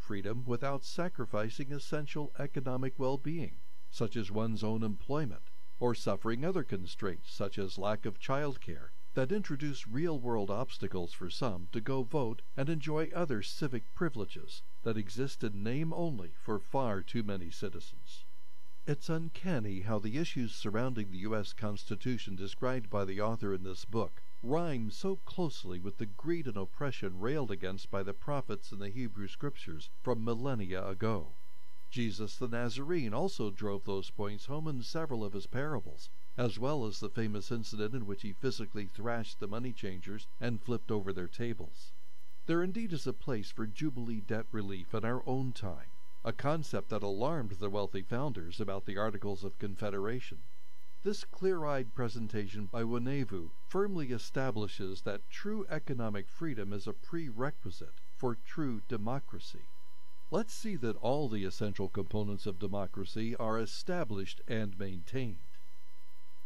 freedom without sacrificing essential economic well-being, such as one's own employment, or suffering other constraints such as lack of childcare that introduce real-world obstacles for some to go vote and enjoy other civic privileges that exist in name only for far too many citizens. It's uncanny how the issues surrounding the U.S. Constitution described by the author in this book rhyme so closely with the greed and oppression railed against by the prophets in the Hebrew Scriptures from millennia ago. Jesus the Nazarene also drove those points home in several of his parables, as well as the famous incident in which he physically thrashed the money changers and flipped over their tables. There indeed is a place for Jubilee debt relief in our own time, a concept that alarmed the wealthy founders about the Articles of Confederation. This clear-eyed presentation by Wonevu firmly establishes that true economic freedom is a prerequisite for true democracy. Let's see that all the essential components of democracy are established and maintained.